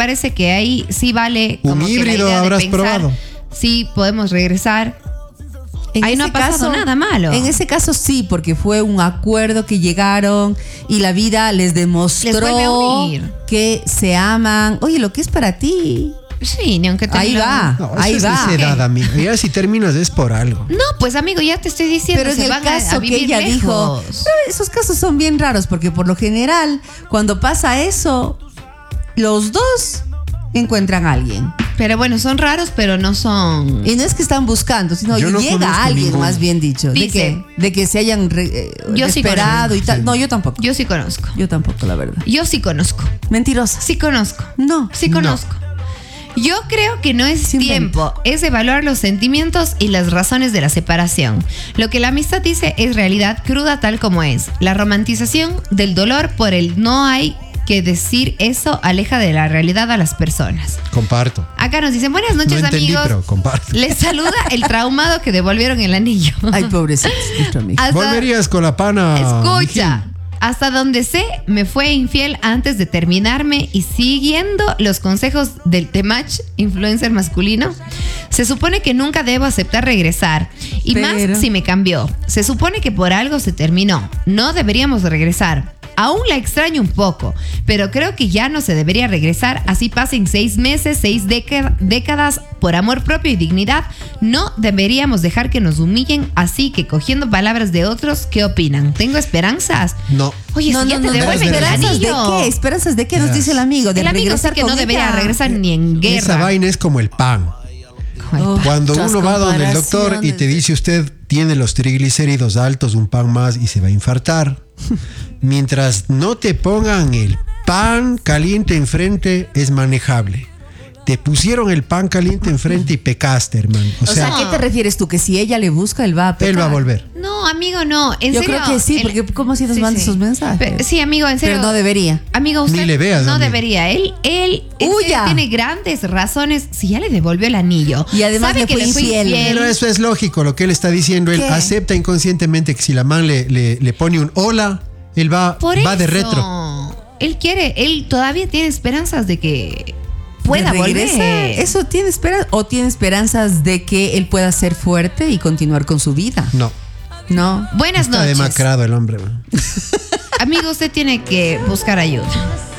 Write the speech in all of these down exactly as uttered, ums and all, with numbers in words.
parece que ahí sí vale como un que híbrido la idea habrás de pensar, probado. sí podemos regresar. En Ahí no ese ha pasado caso, nada malo. En ese caso sí, porque fue un acuerdo que llegaron y la vida les demostró Les vuelve a unir. que se aman. Oye, lo que es para ti. Sí, ni aunque te Ahí lo- va. No, Ahí eso va. es necedad, amigo. Ya si terminas es por algo. No, pues amigo, ya te estoy diciendo, Pero en se el van a- caso a, que vivir ella lejos. dijo, pero esos casos son bien raros porque por lo general cuando pasa eso, los dos encuentran a alguien. Pero bueno, son raros, pero no son. Y no es que están buscando, sino Yo no llega conozco alguien, ninguno. más bien dicho. De Dice. que, de que se hayan re- eh, Yo sí esperado y conozco. tal. Sí. No, yo tampoco. Yo sí conozco. Yo tampoco, la verdad. Yo sí conozco. Mentirosa. Sí conozco. No. Sí conozco. Yo creo que no es Sí tiempo, es evaluar los sentimientos y las razones de la separación. Lo que la amistad dice es realidad cruda tal como es. La romantización del dolor por el no hay que decir eso aleja de la realidad a las personas. Comparto. Acá nos dicen, buenas No noches entendí, amigos. pero comparto. Les saluda el traumado que devolvieron el anillo. Ay, pobrecito, nuestro amigo. Hasta- Volverías con la pana. Escucha, Mijín. hasta donde sé, me fue infiel antes de terminarme y siguiendo los consejos del Temach, influencer masculino, se supone que nunca debo aceptar regresar. Y Pero- más si me cambió. Se supone que por algo se terminó. No deberíamos regresar. Aún la extraño un poco, pero creo que ya no se debería regresar. Así pasen seis meses, seis déca- décadas, por amor propio y dignidad. No deberíamos dejar que nos humillen. Así que cogiendo palabras de otros, ¿qué opinan? ¿Tengo esperanzas? No. Oye, no, si ya no, te no, devuelven el ¿esperanzas de anillo. qué? ¿Esperanzas de qué nos Verás. dice el amigo? De El amigo regresar dice que con no debería ella. regresar ni en guerra. Esa vaina es como el pan. Ay, Oh. Cuando Muchas uno va donde el doctor y comparaciones. te dice usted tiene los triglicéridos altos, un pan más y se va a infartar. Mientras no te pongan el pan caliente enfrente, es manejable. Te pusieron el pan caliente enfrente y pecaste, hermano. O, O sea, sea, ¿a qué te refieres tú? Que si ella le busca, él va a pecar. él va a volver. No, amigo, no. En Yo serio, creo que sí, el- porque ¿cómo si nos Sí, manda sí. esos mensajes? Pero- sí, amigo, en serio. Pero no debería. Amigo, usted Ni le veas, no amigo. debería. Él, él en Huya. serio, tiene grandes razones. Si ya le devolvió el anillo. Y además sabe le que fue infiel. Pero eso es lógico, lo que él está diciendo. Él ¿Qué? acepta inconscientemente que si la man le, le, le pone un hola, él va, Por va eso, de retro. Él quiere, él todavía tiene esperanzas de que pueda ¿De regresar? volver. ¿Eso tiene esperanza? ¿O tiene esperanzas de que él pueda ser fuerte y continuar con su vida? No, No. Buenas está noches. demacrado el hombre. Man. Amigo, usted tiene que buscar ayuda.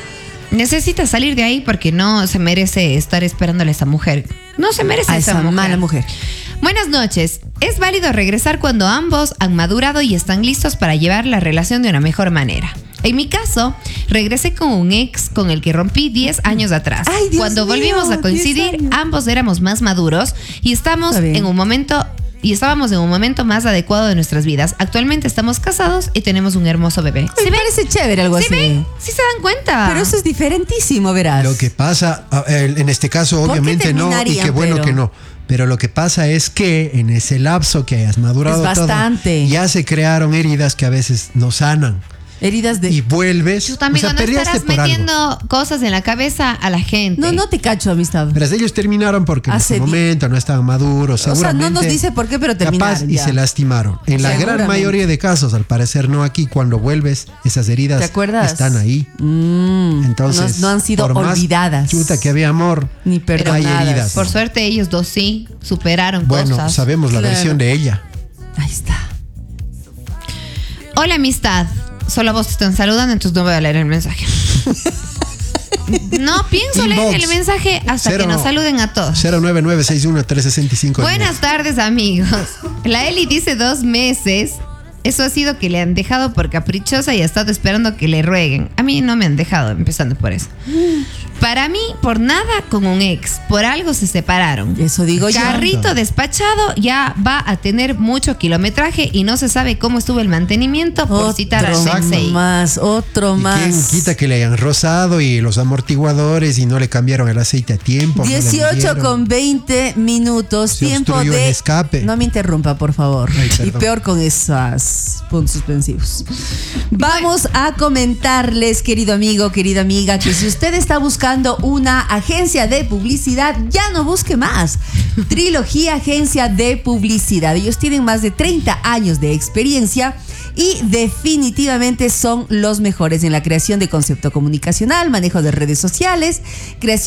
Necesita salir de ahí porque no se merece estar esperándole a esa mujer. No se merece A esa, esa mujer. mala mujer. Buenas noches. Es válido regresar cuando ambos han madurado y están listos para llevar la relación de una mejor manera. En mi caso, regresé con un ex con el que rompí diez años atrás. Ay, Dios Cuando mío, volvimos a diez coincidir, años. ambos éramos más maduros y estamos Está bien. en un momento y estábamos en un momento más adecuado de nuestras vidas. Actualmente estamos casados y tenemos un hermoso bebé. Me ¿Sí ven? parece chévere algo ¿Sí así. ven? ¿Sí se dan cuenta? Pero eso es diferentísimo, verás. Lo que pasa, a- el- en este caso ¿Por qué obviamente no, y terminarían, qué bueno pero? que no. Pero lo que pasa es que en ese lapso que hayas madurado Es todo, bastante. ya se crearon heridas que a veces no sanan. Heridas de... Y vuelves, Chuta, amigo, o sea, no peleaste estarás por algo. metiendo cosas en la cabeza a la gente. No, no te cacho, amistad. Pero ellos terminaron porque en Hace ese di- momento no estaban maduros, O sea, seguramente. no nos dice por qué, pero terminaron. Capaz y ya. se lastimaron. En la gran Seguramente. mayoría de casos, al parecer no aquí, cuando vuelves, esas heridas ¿Te acuerdas? están ahí. Mm, Entonces, no, no han sido por más olvidadas. Chuta que había amor. Ni Pero perdonadas. hay heridas. Por suerte ellos dos sí superaron Bueno, cosas. sabemos la Claro. versión de ella. Ahí está. Hola, amistad. Solo a vos te están saludando, entonces no voy a leer el mensaje. No pienso leer Inbox. el mensaje hasta Cero- que nos saluden a todos. cero nueve nueve seis uno tres seis cinco. Buenas tardes, amigos. La Eli dice dos meses. Eso ha sido que le han dejado por caprichosa y ha estado esperando que le rueguen. A mí no me han dejado, empezando por eso. Para mí, por nada con un ex. Por algo se separaron. Eso digo yo. Carrito despachado ya va a tener mucho kilometraje y no se sabe cómo estuvo el mantenimiento por citar al Otro sensei. más, otro ¿Y más. quién quita que le hayan rozado y los amortiguadores y no le cambiaron el aceite a tiempo? no le dieciocho midieron? con veinte minutos. Se tiempo obstruyó de. el escape. No me interrumpa, por favor. Ay, y perdón. peor con esos puntos suspensivos. Vamos a comentarles, querido amigo, querida amiga, que si usted está buscando una agencia de publicidad, ya no busque más. Trilogía Agencia de Publicidad. Ellos tienen más de treinta años de experiencia y definitivamente son los mejores en la creación de concepto comunicacional, manejo de redes sociales, creación